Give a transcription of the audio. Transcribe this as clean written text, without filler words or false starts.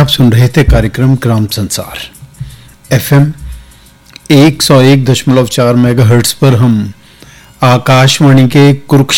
आप सुन रहे थे कार्यक्रम ग्राम संसार। FM 101.4 मेगाहर्ट्ज पर हम आकाशवाणी के कुरुक्षेत्र